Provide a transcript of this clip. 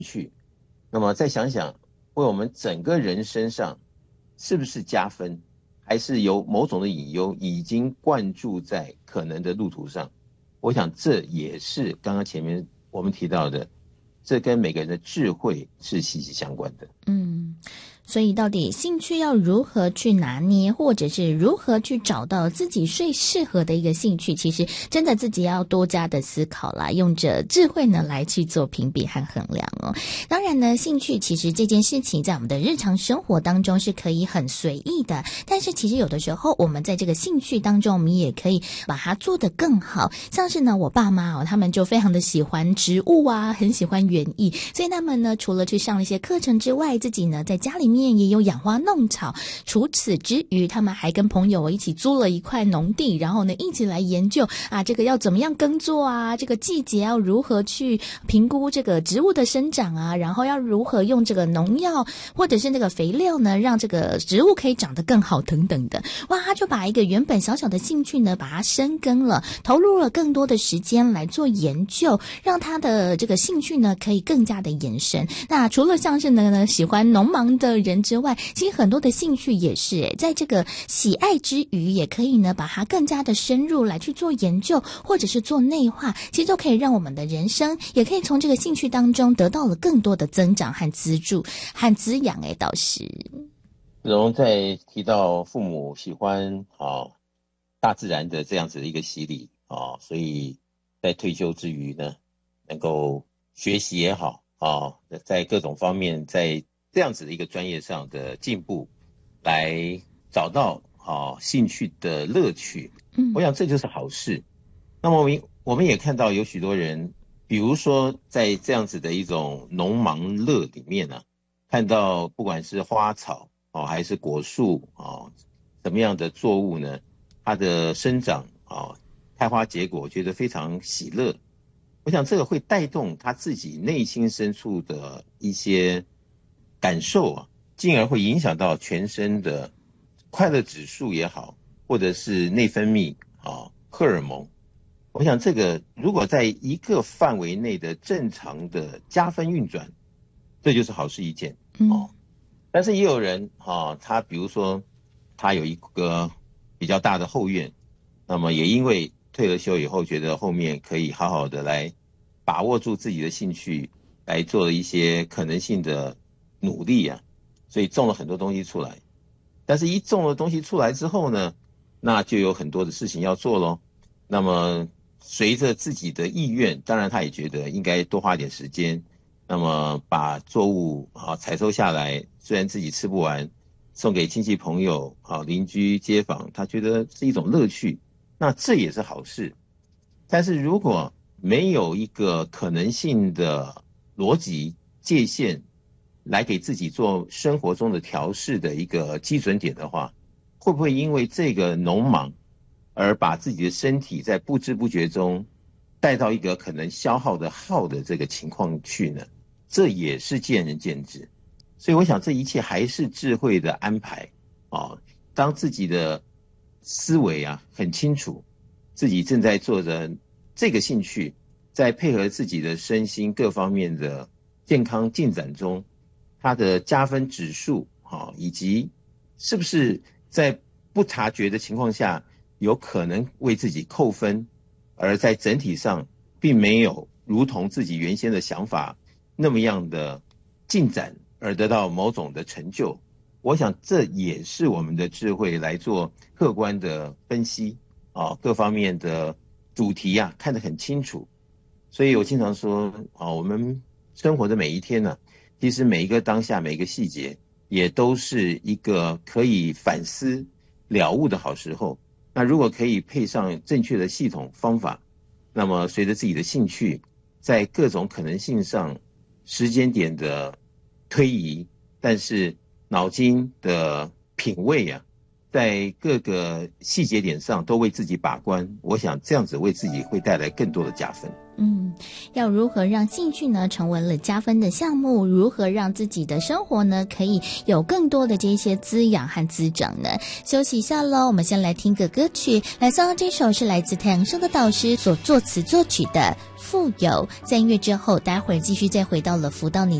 去，那么再想想为我们整个人身上是不是加分，还是有某种的隐忧已经灌注在可能的路途上。我想这也是刚刚前面我们提到的，这跟每个人的智慧是息息相关的。 嗯，所以到底兴趣要如何去拿捏，或者是如何去找到自己最适合的一个兴趣，其实真的自己要多加的思考啦，用着智慧呢来去做评比和衡量哦。当然呢，兴趣其实这件事情在我们的日常生活当中是可以很随意的，但是其实有的时候我们在这个兴趣当中，我们也可以把它做得更好。像是呢，我爸妈哦，他们就非常的喜欢植物啊，很喜欢园艺，所以他们呢除了去上了一些课程之外，自己呢在家里面也有养花弄草。除此之余，他们还跟朋友一起租了一块农地，然后呢一起来研究啊，这个要怎么样耕作啊，这个季节要如何去评估这个植物的生长啊，然后要如何用这个农药或者是那个肥料呢，让这个植物可以长得更好等等的。哇，他就把一个原本小小的兴趣呢，把它深耕了，投入了更多的时间来做研究，让他的这个兴趣呢可以更加的延伸。那除了像是呢喜欢农忙的人之外，其实很多的兴趣也是在这个喜爱之余，也可以呢把它更加的深入来去做研究，或者是做内化，其实都可以让我们的人生也可以从这个兴趣当中得到了更多的增长和资助和滋养。倒是荣在提到父母喜欢大自然的这样子的一个洗礼所以在退休之余呢，能够学习也好在各种方面在这样子的一个专业上的进步，来找到兴趣的乐趣，我想这就是好事。那么我们也看到有许多人，比如说在这样子的一种农忙乐里面呢，看到不管是花草还是果树什么样的作物呢，它的生长开花结果，觉得非常喜乐。我想这个会带动他自己内心深处的一些感受进而会影响到全身的快乐指数也好，或者是内分泌荷尔蒙。我想这个如果在一个范围内的正常的加分运转，这就是好事一件但是也有人他比如说他有一个比较大的后院，那么也因为退了休以后觉得后面可以好好的来把握住自己的兴趣，来做了一些可能性的努力所以种了很多东西出来。但是一种了东西出来之后呢，那就有很多的事情要做咯。那么随着自己的意愿，当然他也觉得应该多花点时间，那么把作物采收下来，虽然自己吃不完，送给亲戚朋友邻居街坊，他觉得是一种乐趣，那这也是好事。但是如果没有一个可能性的逻辑界限来给自己做生活中的调试的一个基准点的话，会不会因为这个农忙而把自己的身体在不知不觉中带到一个可能消耗的耗的这个情况去呢？这也是见仁见智。所以我想这一切还是智慧的安排当自己的思维很清楚，自己正在做着这个兴趣，在配合自己的身心各方面的健康进展中，它的加分指数以及是不是在不察觉的情况下有可能为自己扣分，而在整体上并没有如同自己原先的想法那么样的进展而得到某种的成就。我想这也是我们的智慧来做客观的分析各方面的主题看得很清楚。所以我经常说我们生活的每一天呢，其实每一个当下每一个细节也都是一个可以反思了悟的好时候。那如果可以配上正确的系统方法，那么随着自己的兴趣在各种可能性上时间点的推移，但是脑筋的品味在各个细节点上都为自己把关，我想这样子为自己会带来更多的加分。 要如何让兴趣呢成为了加分的项目？如何让自己的生活呢可以有更多的这些滋养和滋长呢？休息一下咯，我们先来听个歌曲，来送这首是来自太阳升的导师所作词作曲的《富有》。在音乐之后，待会儿继续再回到了福到你